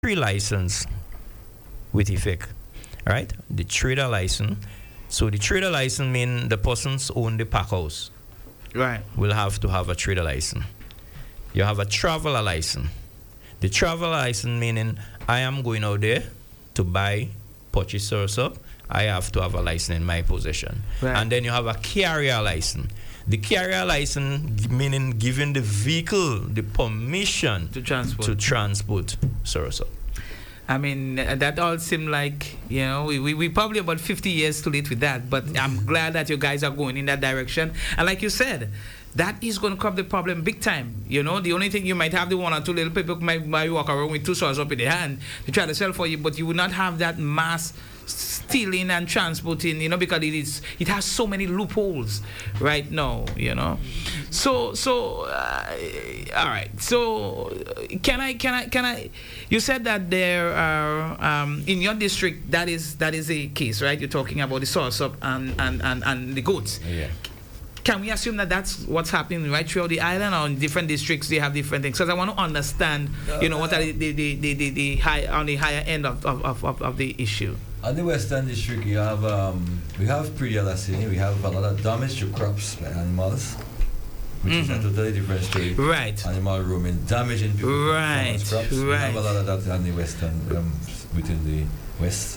three license with effect, right? The trader license. So the trader license means the persons own the pack house. Right. Will have to have a trader license. You have a traveler license. The traveler license meaning I am going out there to buy, purchase source up. I have to have a license in my possession. Right. And then you have a carrier license. The carrier license meaning giving the vehicle the permission to transport source up. I mean, that all seemed like, we probably about 50 years too late with that, but I'm glad that you guys are going in that direction. And like you said, that is going to curb the problem big time. The only thing you might have, the one or two little people might walk around with two swords up in their hand to try to sell for you, but you will not have that mass stealing and transporting, because it has so many loopholes right now, So, all right. So, can I? You said that there are in your district that is a case, right? You're talking about the source up and the goats. Yeah. Can we assume that that's what's happening right throughout the island, or in different districts they have different things? Because I want to understand, what are the high on the higher end of the issue. On the Western District, we have pre-Elasini, we have a lot of damage to crops by animals, which is a totally different story. Right. Animal roaming, damaging people, right. crops. Right. We have a lot of that on the Western, within the West.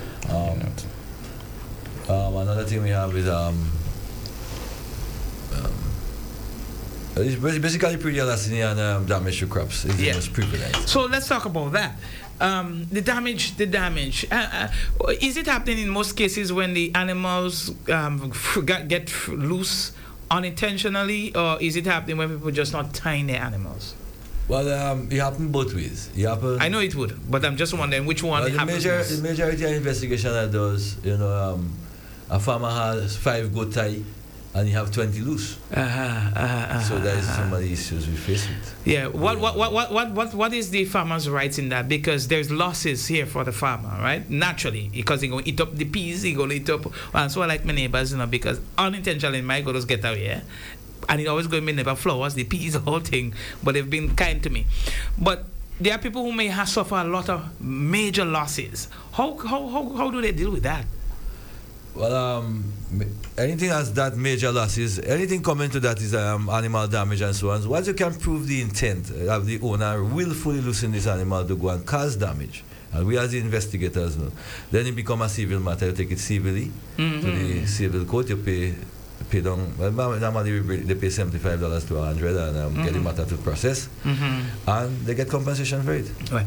Another thing we have is it's basically pre-Elasini and damage to crops is the most prevalent. So let's talk about that. The damage. Is it happening in most cases when the animals get loose unintentionally, or is it happening when people just not tying their animals? Well, it happens both ways. I know it would, but I'm just wondering which one happens. The majority of investigation that does, a farmer has 5 goat tie and you have 20 loose. So that is some of the issues we face with. Yeah. What is the farmer's rights in that? Because there's losses here for the farmer, right? Naturally, because he's going to eat up the peas, he's going to eat up, and so I like my neighbors, because unintentionally my goats get out here, and it always going to be neighbor flowers, the peas, the whole thing. But they've been kind to me. But there are people who may suffer a lot of major losses. How do they deal with that? Well, anything has that major losses, anything coming to that is animal damage and so on. Once you can prove the intent of the owner willfully losing this animal to go and cause damage, and we as the investigators know, then it becomes a civil matter. You take it civilly to the civil court. You pay down. Well, normally they pay $75 to $100 and get the matter to process, and they get compensation for it. Right.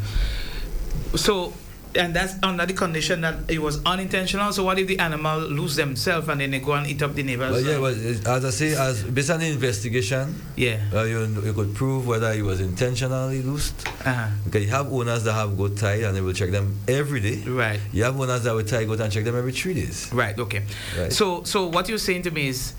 So. And that's under the condition that it was unintentional. So what if the animal lose themselves and then they go and eat up the neighbors? Well, as I say, based on the investigation, you could prove whether it was intentionally loosed. Because you have owners that have goat tied and they will check them every day. Right. You have owners that will tie goat and check them every 3 days. Right. Okay. Right. So what you're saying to me is,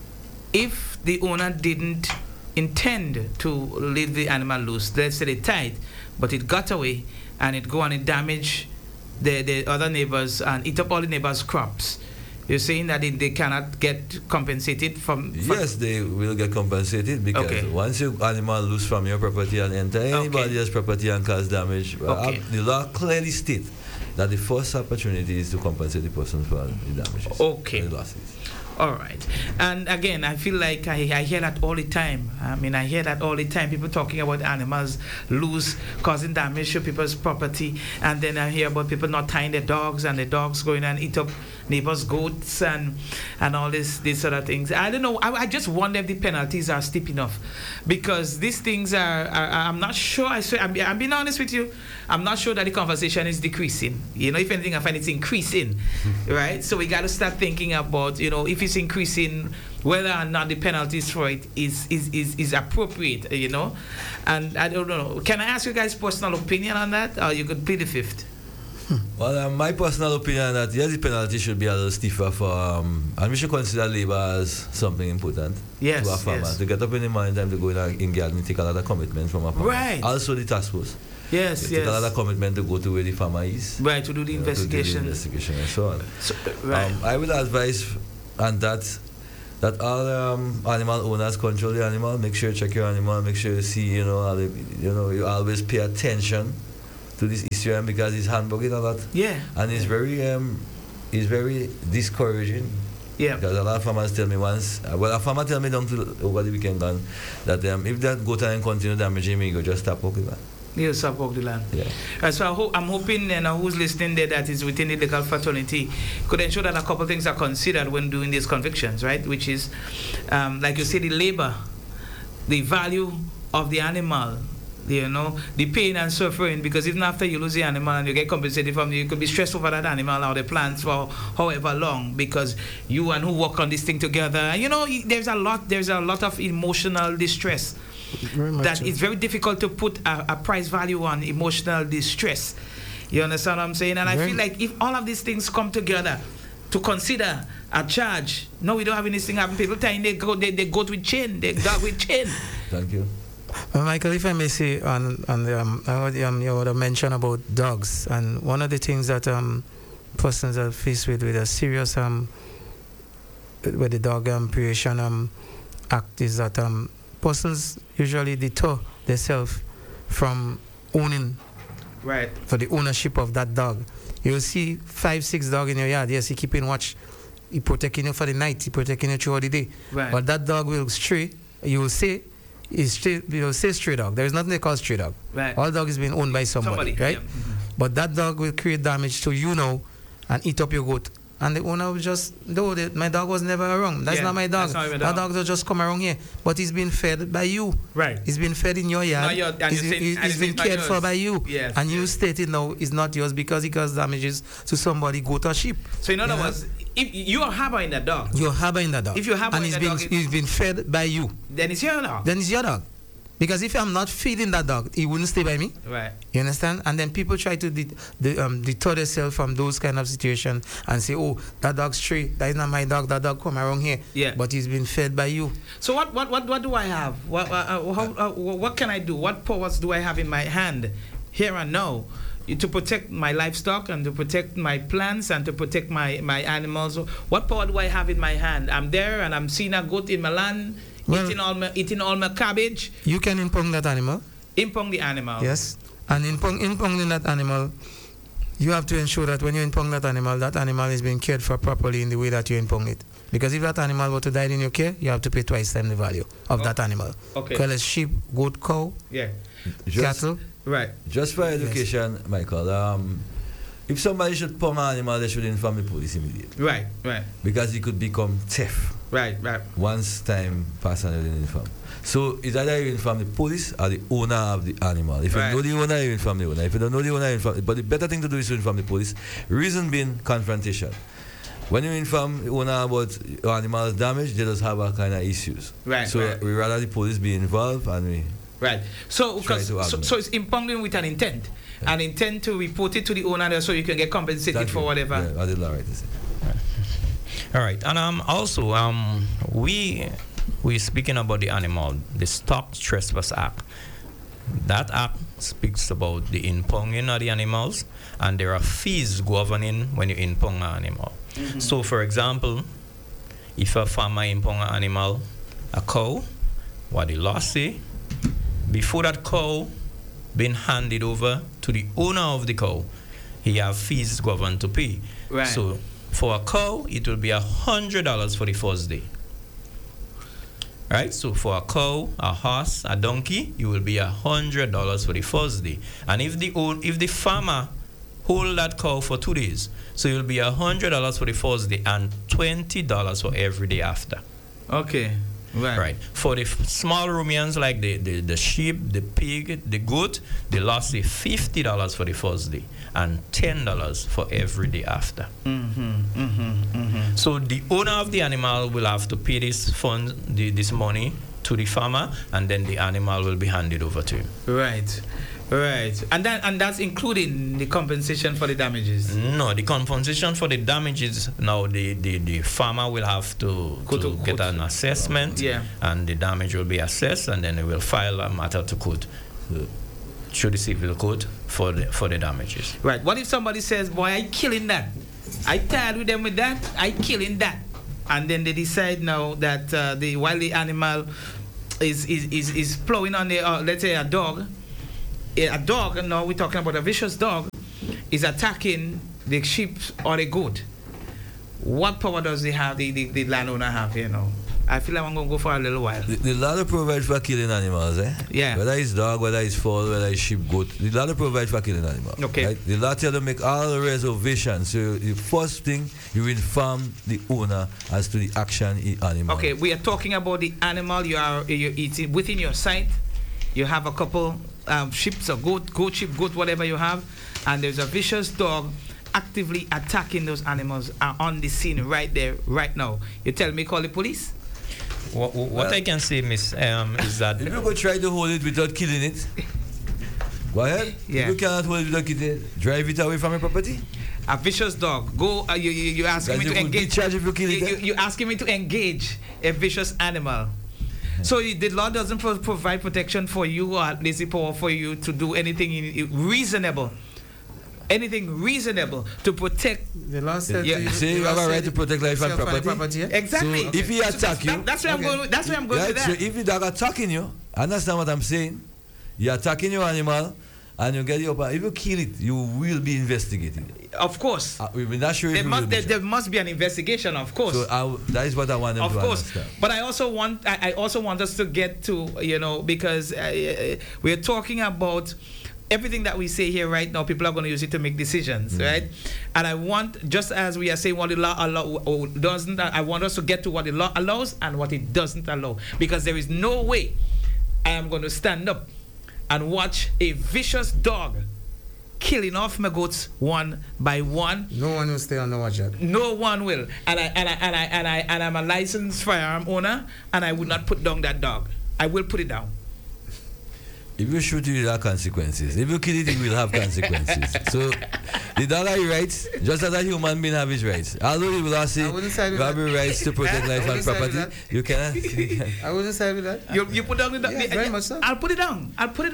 if the owner didn't intend to leave the animal loose, let's say they tied, but it got away, and it go and it damage the other neighbors and eat up all the neighbors' crops. You're saying that they cannot get compensated from Yes, they will get compensated because once your animal loose from your property and enter anybody else's property and cause damage, the law clearly states that the first opportunity is to compensate the person for the damages, the losses. All right. And again, I feel like I hear that all the time. I hear that all the time. People talking about animals loose, causing damage to people's property. And then I hear about people not tying their dogs and the dogs going and eat up neighbors' goats and all these sort of things. I don't know. I just wonder if the penalties are steep enough. Because these things are I'm not sure. I'm being honest with you. I'm not sure that the conversation is decreasing. If anything, I find it's increasing. Right? So we got to start thinking about, if it's increasing, whether or not the penalties for it is appropriate, And I don't know. Can I ask you guys' personal opinion on that? Or you could plead the fifth? Well, my personal opinion is that yes, the penalty should be a little stiffer for, and we should consider labor as something important to a farmer. To get up in the morning time to go in garden and take a lot of commitment from a farmer. Right. Also the task force. Yes, take a lot of commitment to go to where the farmer is. Right, to do the investigation. To do the investigation and so on. I would advise on that all animal owners control the animal. Make sure you check your animal. Make sure you see, you always pay attention to this issue because he's handbugging a lot. Yeah. And it's very discouraging. Yeah. Because a lot of farmers tell me once, a farmer tell me over the weekend gone, that if that goat and continue damaging me, go just stop walking. You stop walk the land. Yeah. So I'm hoping who's listening there that is within the legal fraternity could ensure that a couple of things are considered when doing these convictions, right? Which is, like you say, the labor, the value of the animal, the pain and suffering, because even after you lose the animal and you get compensated from it, you could be stressed over that animal or the plants for however long, because you and who work on this thing together, there's a lot of emotional distress that so. It's very difficult to put a price value on emotional distress. You understand what I'm saying? And I feel like if all of these things come together to consider a charge, no, we don't have anything happen. People tying they go with chain, they dog with chain. Thank you. Michael, if I may say, on the I heard you mention about dogs, and one of the things that persons are faced with a serious with the dog creation act is that persons usually deter themselves from owning, right, for the ownership of that dog. You'll see 5-6 dogs in your yard. Yes, he keeping watch, he protecting you for the night, he protecting you throughout the day. Right. But that dog will stray. You will say. You'll say stray dog. There is nothing they call stray dog. Right. All dog is being owned by somebody. Right? Yeah. Mm-hmm. But that dog will create damage to you now and eat up your goat. And the owner will just, my dog was never around. That's not my dog. That dog will just come around here. But he's been fed by you. Right. He's been fed in your yard. He's been cared for by you. Yes. And you stated now it's not yours because he caused damages to somebody, goat or sheep. So in other words, if you are harboring that dog. You're harboring that dog. If you're harboring that dog, he's been fed by you. Then it's your dog. Then it's your dog. Because if I'm not feeding that dog, he wouldn't stay by me. Right. You understand? And then people try to deter themselves from those kind of situations and say, oh, that dog's stray. That is not my dog. That dog come around here. Yeah. But he's been fed by you. So what do I have? What can I do? What powers do I have in my hand here and now to protect my livestock and to protect my plants and to protect my animals? What power do I have in my hand? I'm there and I'm seeing a goat in my land. Eating all my cabbage. You can impound that animal. Impound the animal. Yes. And impounding that animal, you have to ensure that when you impound that animal is being cared for properly in the way that you impound it. Because if that animal were to die in your care, you have to pay twice time the value of that animal. Okay. Whether it's sheep, goat, cow, cattle. Right. Just for education, yes. Michael, if somebody should pound an animal, they should inform the police immediately. Right. Because it could become theft. Right. Once time passes and you didn't inform. So it's either you inform the police or the owner of the animal. If you know the owner, you inform the owner. If you don't know the owner, you inform. But the better thing to do is to inform the police. Reason being confrontation. When you inform the owner about your animal's damage, they just have all kind of issues. Right. So we rather the police be involved and we. Right. So it's impounding with an intent. Yeah. An intent to report it to the owner so you can get compensated for whatever. Yeah, I did all right to say. All right, and also we speaking about the animal, the Stop Trespass Act. That act speaks about the impounding of the animals, and there are fees governing when you impound an animal. Mm-hmm. So, for example, if a farmer impound an animal, a cow, what the law say, before that cow being handed over to the owner of the cow, he have fees governed to pay. Right. So, for a cow, it will be $100 for the first day. Right? So for a cow, a horse, a donkey, it will be $100 for the first day. And if the farmer hold that cow for 2 days, so it will be $100 for the first day and $20 for every day after. Okay. Right. For the small ruminants like the sheep, the pig, the goat, they lost $50 for the first day and $10 for every day after. So the owner of the animal will have to pay this fund, this money to the farmer, and then the animal will be handed over to him. Right. And that's including the compensation for the damages? No, the compensation for the damages, now the farmer will have to get an assessment, and the damage will be assessed, and then they will file a matter to court, through the civil court for the damages. Right. What if somebody says, boy, I killing that. I tired with them with that, I killing that. And then they decide now that while the animal is plowing on the, let's say a dog, a dog, and now we're talking about a vicious dog, is attacking the sheep or the goat, what power does the landowner have, you know? I feel like I'm going to go for a little while. The law provides for killing animals, eh? Yeah. Whether it's dog, whether it's fowl, whether it's sheep, goat, the law provides for killing animals. Okay. Right? The law tells you to make all the reservations. So the first thing, you inform the owner as to the action in animal. Okay, we are talking about the animal you're eating within your site. You have a couple sheep or goat, sheep, goat, whatever you have, and there's a vicious dog actively attacking those animals on the scene right there, right now. You tell me, call the police? What I can say, Miss, is that... If you go try to hold it without killing it, go ahead. Yeah. If you cannot hold it without killing it, drive it away from your property. A vicious dog. Go. You asking me to engage. If you kill it, You asking me to engage a vicious animal. So the law doesn't provide protection for you, or at least the power for you to do anything reasonable. Anything reasonable to protect. The law said you say you have a right to protect life and property. Yeah? Exactly. So if he attack you, that's where I'm going. That's where I'm going with that. So if the dog attacking you, understand what I'm saying? You're attacking your animal, and you get your. If you kill it, you will be investigated. Of course. We're not sure. There must be an investigation, of course. So that is what I want them to understand. But I also want us to get to, you know, because we're talking about everything that we say here right now. People are going to use it to make decisions, right? And I want, just as we are saying what the law doesn't, I want us to get to what the law allows and what it doesn't allow, because there is no way I am going to stand up and watch a vicious dog killing off my goats one by one. No one will stay on the watch. No one will. And I'm a licensed firearm owner, and I would not put down that dog. I will put it down. If you shoot it, there are consequences. If you kill it, it will have consequences. So the dog has rights, just as a human being have his rights. Although you will say you have the rights to protect life and property, you cannot. I wouldn't say with that. You put down the dog. Very much so. I'll put it down.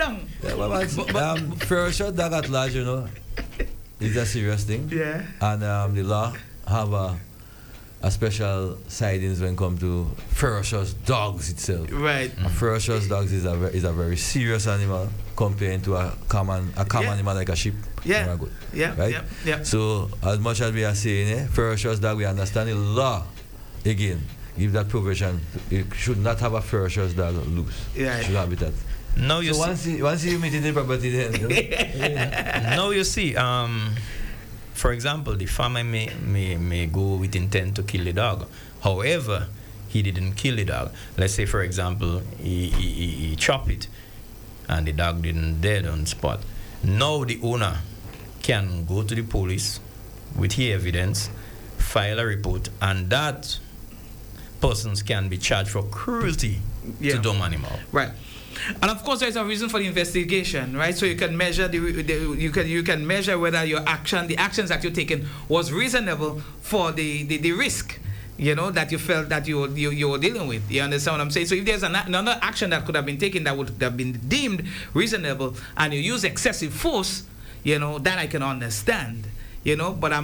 Yeah, ferocious dog at large, you know, is a serious thing. Yeah. And the law have a special sidings when it comes to ferocious dogs itself. Right. A ferocious dogs is a very serious animal compared to a common animal like a sheep. Yeah. Or a goat. Yeah. Right? Yeah. So as much as we are saying, ferocious dog, we understand the law again. Give that provision. You should not have a ferocious dog loose. Yeah. You should have it at. Now you so see. once you meet in the property, then. Now you see. For example, the farmer may go with intent to kill the dog. However, he didn't kill the dog. Let's say, for example, he chopped it, and the dog didn't dead on spot. Now the owner can go to the police with his evidence, file a report, and that persons can be charged for cruelty to dumb animal. Right. And of course, there's a reason for the investigation, right? So you can measure you can measure whether the actions that you're taking was reasonable for the risk, you know, that you felt that you were dealing with. You understand what I'm saying? So if there's another action that could have been taken that would have been deemed reasonable, and you use excessive force, you know, that I can understand, you know. But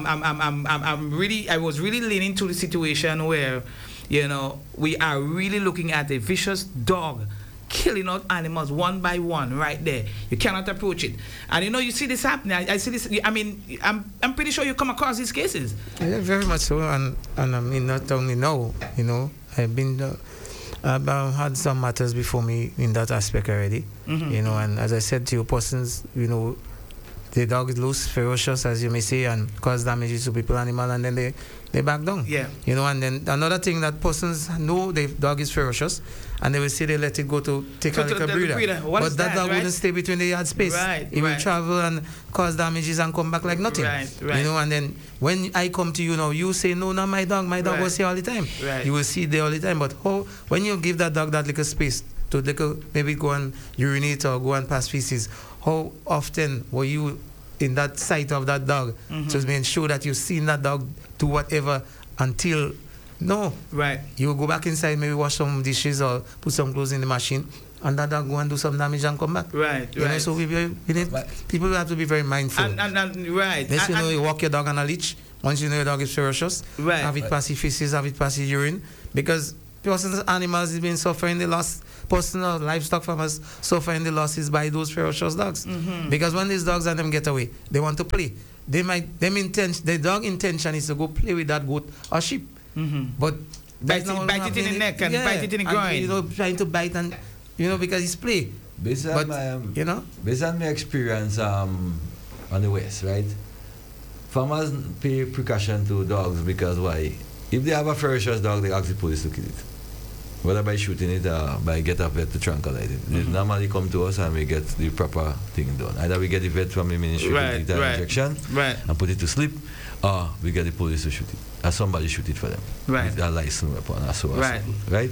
I was really leaning to the situation where, you know, we are really looking at a vicious dog killing out animals one by one right there. You cannot approach it. And you know, you see this happening. I see this. I mean, I'm pretty sure you come across these cases. Yeah, very much so. And I mean, not only now, you know, I've had some matters before me in that aspect already. You know, and as I said to you, persons, you know, the dog is loose, ferocious, as you may say, and cause damages to people, animal, and then they back down. Yeah. You know, and then another thing that persons know the dog is ferocious, and they will say they let it go to take a little breather. But that dog wouldn't stay between the yard space. Right. It will travel and cause damages and come back like nothing. Right. You know, and then when I come to you now, you say, no, not my dog was here all the time. Right. You will see it there all the time. But when you give that dog that little space to maybe go and urinate or go and pass feces, how often were you in that sight of that dog, just being sure that you've seen that dog do whatever until you will go back inside, maybe wash some dishes or put some clothes in the machine, and that dog go and do some damage and come back. Right. You know, so people have to be very mindful. Right. Let's you walk your dog on a leash. Once you know your dog is ferocious, have it pass his feces, have it pass his urine, because person's animals is been suffering the loss, personal livestock farmers suffering the losses by those ferocious dogs. Because when these dogs and them get away, they want to play. The dog intention is to go play with that goat or sheep. But bite it in the neck and bite it in the groin. You know, trying to bite and because it's play. Based on based on my experience on the West, right? Farmers pay precaution to dogs because why? If they have a ferocious dog, they ask the police to kill it. Whether by shooting it or by get a vet to tranquilize it. They normally come to us and we get the proper thing done. Either we get the vet from the ministry to take the injection and put it to sleep, or we get the police to shoot it. Or somebody shoot it for them. With a licensed weapon or so. Right?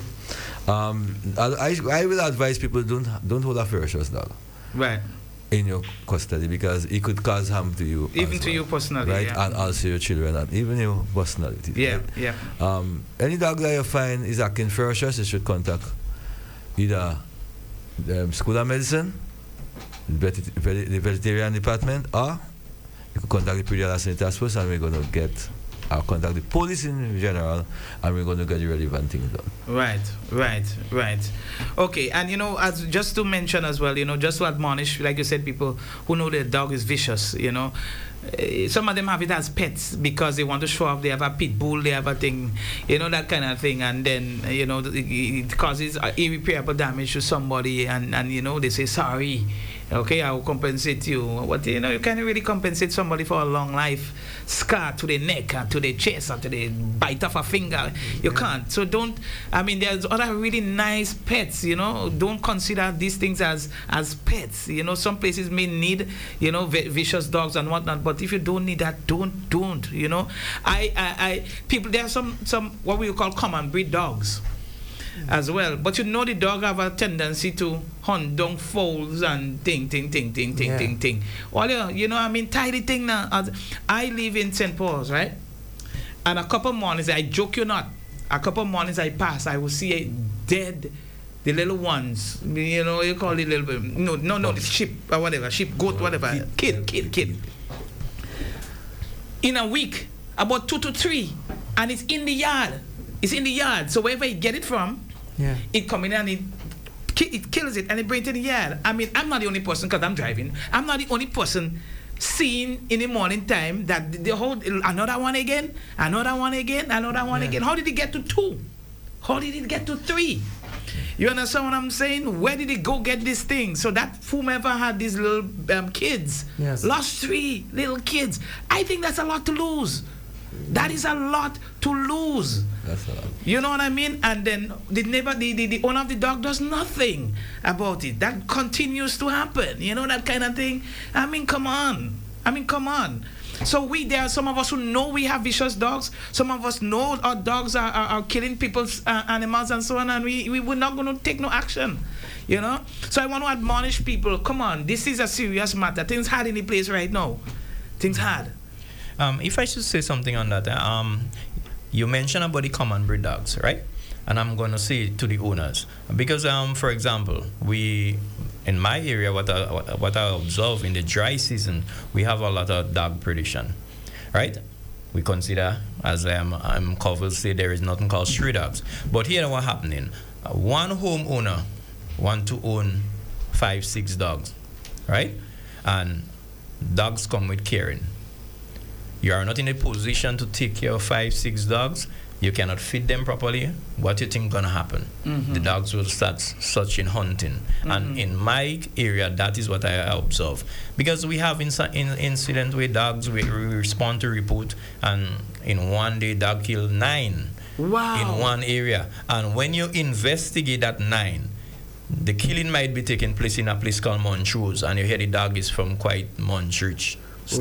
I will advise people don't hold a ferocious dog. Right. In your custody because it could cause harm to you. Even to you personally. Right? Yeah. And also your children and even your personality. Yeah, right? Any dog that you find is acting ferocious, you should contact either the School of Medicine, the veterinarian department, or you can contact the Pediatric Task Force and we're going to contact the police in general and we're going to get the relevant things done. Right. Okay, and as just to mention as well, just to admonish, like you said, people who know their dog is vicious, some of them have it as pets because they want to show off. They have a pit bull, they have a thing, that kind of thing, and then it causes irreparable damage to somebody, and they say sorry. Okay, I will compensate you. But you can't really compensate somebody for a long life scar to the neck or to the chest or to the bite of a finger. You can't. So don't. There's other really nice pets. Don't consider these things as pets. Some places may need vicious dogs and whatnot. But if you don't need that, don't. People, there are some what we call common breed dogs as well, but the dog have a tendency to hunt down fowls and ting. Well, tidy thing now. I live in St. Paul's, right? And a couple mornings, I joke you not, a couple mornings I pass, I will see a dead, the little ones, you call it little bit, no, sheep or whatever, sheep, goat, whatever, kid. In a week, about 2 to 3, and it's in the yard. So wherever you get it from, it come in and it kills it and it brings it in the yard. I'm not the only person, because I'm driving. I'm not the only person seeing in the morning time that the whole another one again. How did it get to 2? How did it get to 3? You understand what I'm saying? Where did it go get this thing? So that whomever had these little kids lost 3 little kids. I think that's a lot to lose. That is a lot to lose. That's a lot. You know what I mean? And then the owner of the dog does nothing about it. That continues to happen. That kind of thing. Come on. So there are some of us who know we have vicious dogs. Some of us know our dogs are killing people's animals and so on, and we're not going to take no action. So I want to admonish people, come on, this is a serious matter. Things hard in the place right now. Things hard. If I should say something on that, you mentioned about the common breed dogs, right? And I'm going to say to the owners, because for example, in my area, what I observe in the dry season, we have a lot of dog predation, right? We consider, as Covell say, there is nothing called stray dogs. But here, what happening? One homeowner want to own 5-6 dogs, right? And dogs come with caring. You are not in a position to take care of 5-6 dogs. You cannot feed them properly. What do you think gonna happen? The dogs will start searching, hunting. And in my area, that is what I observe. Because we have incident where dogs, we respond to report, and in one day, dog killed 9 in one area. And when you investigate that 9, the killing might be taking place in a place called Montrose, and you hear the dog is from quite Montrose.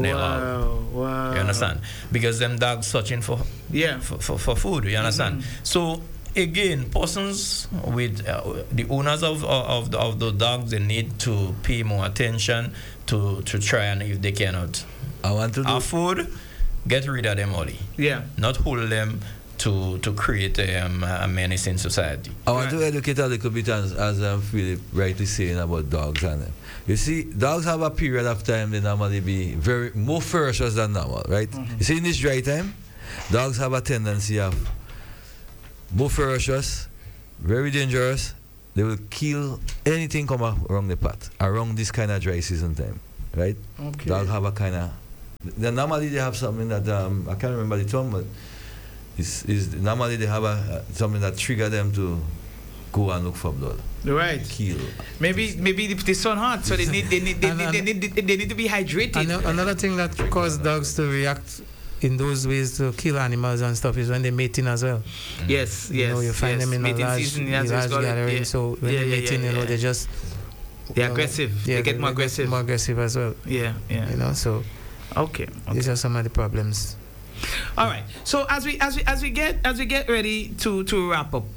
Wow. You understand? Because them dogs searching for food. You understand? So again, persons with the owners of the dogs, they need to pay more attention to try, and if they cannot afford, get rid of them only. Not hold them to create a menace in society. I want to educate a little bit as Philip rightly saying about dogs. And you see, dogs have a period of time they normally be more ferocious than normal, right? You see, in this dry time, dogs have a tendency of more ferocious, very dangerous. They will kill anything come around the path, around this kind of dry season time, right? Okay. They'll have a kind of... Normally they have something that, I can't remember the term, but normally they have something that trigger them to go and look for blood. Right. Kill. Maybe if the sun hot, so they need to be hydrated. Another thing that causes dogs to react in those ways to kill animals and stuff is when they're mating as well. Yes, You know, you find them in a large season, gathering, so when they're mating, you know, they just... They're aggressive. They get more aggressive. More aggressive as well. Yeah. You know, so... Okay. These are some of the problems. All right. So as we get ready to wrap up,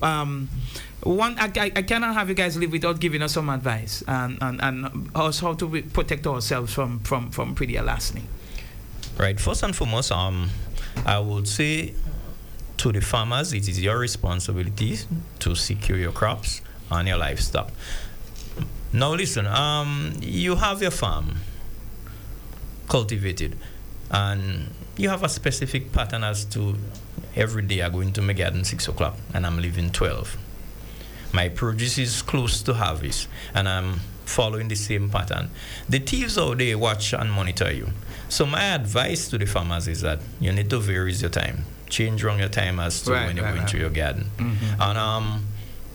I cannot have you guys leave without giving us some advice and us how to protect ourselves from pretty larceny. Right. First and foremost, I would say to the farmers, it is your responsibility to secure your crops and your livestock. Now listen, you have your farm cultivated, and you have a specific pattern as to every day I'm going to my garden 6 o'clock and I'm leaving 12. My produce is close to harvest and I'm following the same pattern. The thieves out there watch and monitor you. So my advice to the farmers is that you need to vary your time. Change around your time as to when you're going to your garden. And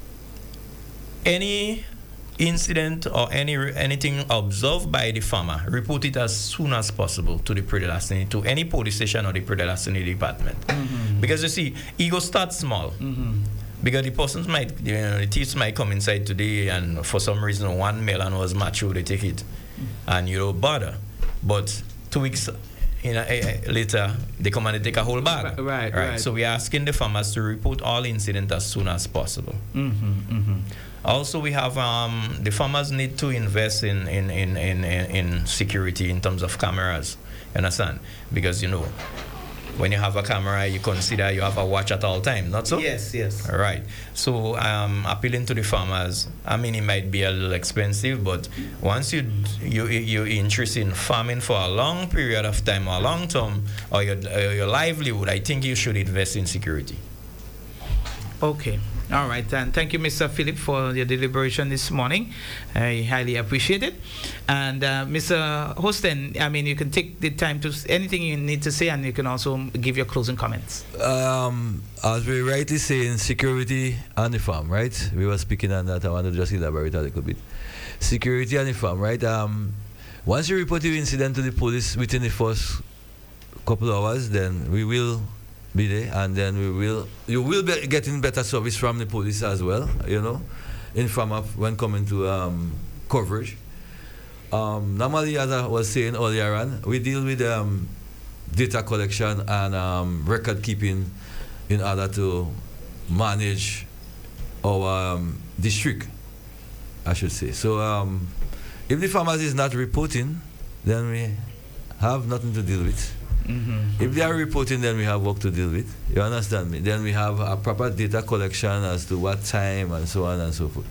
any incident or anything observed by the farmer, report it as soon as possible to the Prairie Larceny, to any police station or the Prairie Larceny department. Because you see, ego starts small. Because the persons might, the thieves might come inside today and for some reason one melon was mature, they take it and you don't bother. But 2 weeks later, they come and they take a whole bag. Right. So we're asking the farmers to report all incidents as soon as possible. Also, we have the farmers need to invest in security in terms of cameras. You understand? Because when you have a camera, you consider you have a watch at all time, not so? Yes. All right. So appealing to the farmers, I mean, it might be a little expensive, but once you're interested in farming for a long period of time or long term, or your livelihood, I think you should invest in security. Okay. All right, and thank you, Mr. Philip, for your deliberation this morning. I highly appreciate it. And Mr. Hostin, I mean, you can take the time to anything you need to say, and you can also give your closing comments. As we rightly say, in security on the farm, right? We were speaking on that. I want to just elaborate a little bit. Security on the farm, right? Once you report your incident to the police within the first couple of hours, then we will be there, and then you will be getting better service from the police as well, in front of when coming to coverage. Normally, as I was saying earlier on, we deal with data collection and record keeping in order to manage our district, I should say. So if the farmers is not reporting, then we have nothing to deal with. If they are reporting, then we have work to deal with. You understand me? Then we have a proper data collection as to what time and so on and so forth.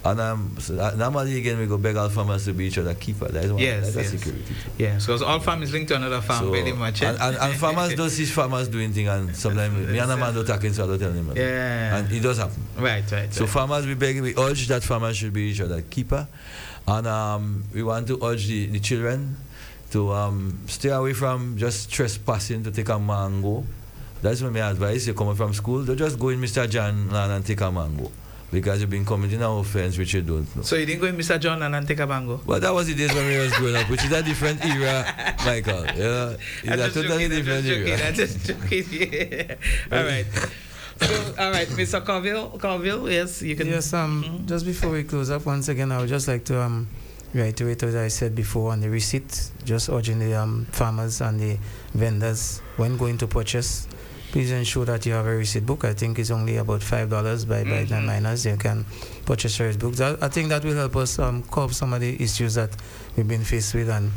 And normally, again, we go beg all farmers to be each other keeper. That is one. That's security. Yes, because all farms linked to another farm, very much. And farmers don't see farmers doing things, and sometimes me and a man don't talk, so I don't tell him. Yeah. And it does happen. Right. So farmers, we urge that farmers should be each other keeper. And we want to urge the children to stay away from just trespassing to take a mango. That's my advice. You're coming from school, don't just go in Mr. John Land and take a mango, because you've been committing an offense which you don't know. So you didn't go in Mr. John Land and take a mango? Well, that was the days when we was growing up, which is a different era, Michael. It's a totally different era. I'm just joking. Yeah. All right. So, all right, Mr. Colville, yes, you can. Yes, just before we close up, once again, I would just like to reiterate what I said before on the receipt, just urging the farmers and the vendors, when going to purchase, please ensure that you have a receipt book. I think it's only about $5 by miners. You can purchase a receipt book. I think that will help us curb some of the issues that we've been faced with. And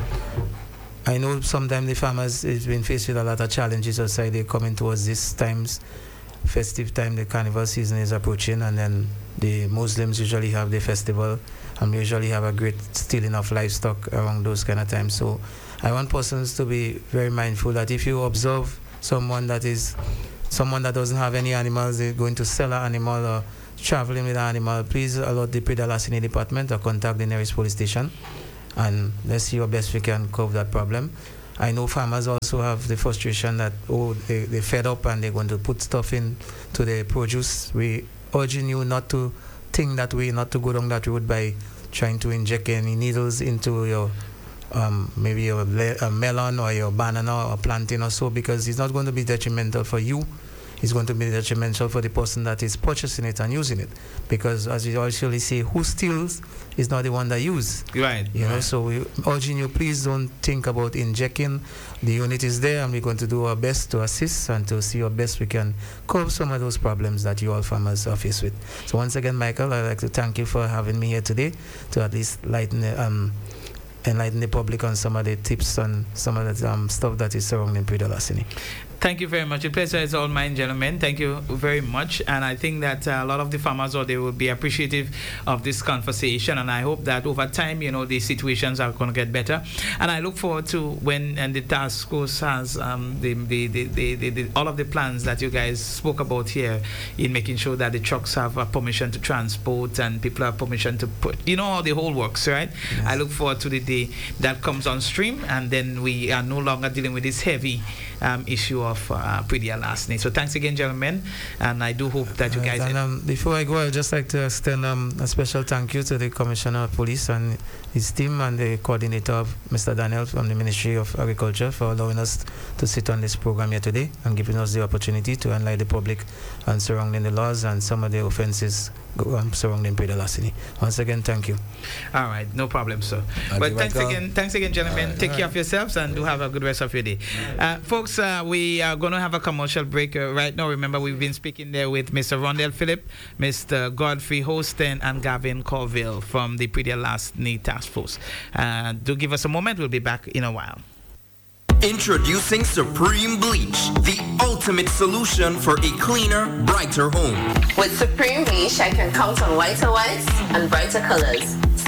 I know sometimes the farmers have been faced with a lot of challenges outside. They're coming towards this times, festive time, the carnival season is approaching, and then the Muslims usually have the festival, and we usually have a great stealing of livestock around those kind of times. So I want persons to be very mindful that if you observe someone that doesn't have any animals, they're going to sell an animal or traveling with an animal, please alert the Prida Lasini department or contact the nearest police station, and let's see how best we can curb that problem. I know farmers also have the frustration that they fed up and they're going to put stuff in to their produce. We urging you not to think that way, not to go down that road by trying to inject any needles into your maybe your melon or your banana or plantain or so, because it's not going to be detrimental for you. It's going to be detrimental for the person that is purchasing it and using it, because as you usually say, who steals is not the one that uses. Right. You know, so we urging you, please don't think about injecting. The unit is there, and we're going to do our best to assist and to see how best we can curb some of those problems that you all farmers are faced with. So once again, Michael, I'd like to thank you for having me here today to at least enlighten the public on some of the tips and some of the stuff that is surrounding Prida Lasini. Thank you very much. The pleasure is all mine, gentlemen. Thank you very much. And I think that a lot of the farmers out there will be appreciative of this conversation. And I hope that over time, you know, the situations are going to get better. And I look forward to when the task force has all of the plans that you guys spoke about here in making sure that the trucks have permission to transport and people have permission to put, you know, how the whole works, right? Yes. I look forward to the day that comes on stream, and then we are no longer dealing with this heavy issue of Prida Lasini. So thanks again, gentlemen, and I do hope that you guys... before I go, I'd just like to extend a special thank you to the Commissioner of Police and his team and the coordinator, Mr. Daniel from the Ministry of Agriculture, for allowing us to sit on this program here today and giving us the opportunity to enlighten the public and surrounding the laws and some of the offences surrounding Prida Lasini. Once again, thank you. All right, no problem, sir. But thanks again, gentlemen. Take care of yourselves and do have a good rest of your day. Folks, we are going to have a commercial break right now. Remember, we've been speaking there with Mr. Rondell Phillip, Mr. Godfrey Hosten, and Gavin Colville from the Prida Lasini Task Force. Do give us a moment. We'll be back in a while. Introducing Supreme Bleach, the ultimate solution for a cleaner, brighter home. With Supreme Bleach, I can count on whiter whites and brighter colors.